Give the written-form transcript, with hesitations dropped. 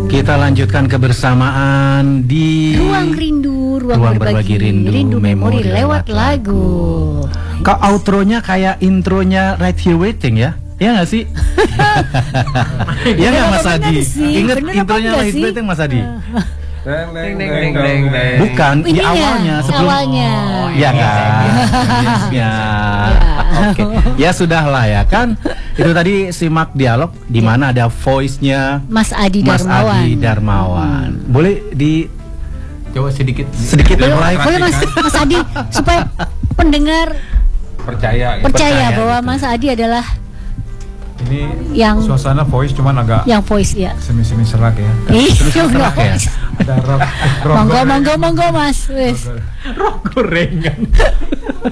Kita lanjutkan kebersamaan di Ruang Rindu, Ruang Berbagi Rindu Memori lewat lagu. Kok outronya kayak intronya Right Here Waiting ya? Ya nggak sih? Iya nggak Mas Adi? Ingat intronya Right Here Waiting Mas Adi? Bukan, di awalnya awalnya. Ya kan? Ya. Oke. Ya sudahlah ya kan. Itu tadi simak dialog di mana ada voice-nya Mas Adi Darmawan. Boleh di coba sedikit mulai. Boleh Mas Adi supaya pendengar percaya bahwa Mas Adi adalah ini yang suasana voice cuman agak yang voice ya. Semi serak ya. Iya, Ada rock monggo Mas. Wis. Rok gorengan.